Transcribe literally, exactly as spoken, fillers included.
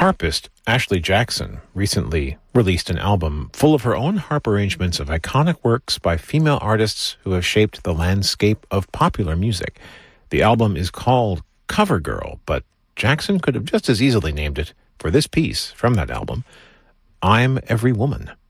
Harpist Ashley Jackson recently released an album full of her own harp arrangements of iconic works by female artists who have shaped the landscape of popular music. The album is called Cover Girl, but Jackson could have just as easily named it, for this piece from that album, I'm Every Woman.